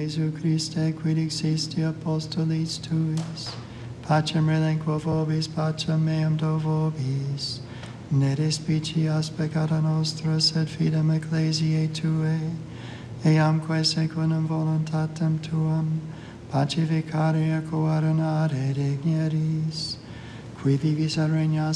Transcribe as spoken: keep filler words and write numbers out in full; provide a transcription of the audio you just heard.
Jesu Christe, quid existi apostolis tuis, pacem relinquo vobis, pacem meam do vobis, ne despicias peccata nostra, sed fidem ecclesiae Tuae, eamque secundum voluntatem Tuam, pacificare et coordinare digneris, qui vivis et regnas